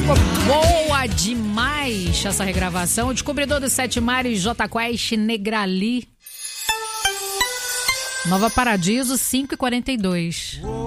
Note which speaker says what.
Speaker 1: Ficou boa demais essa regravação. O Descobridor dos Sete Mares, Jota Quest, Negrali. Nova Paradiso, 5h42.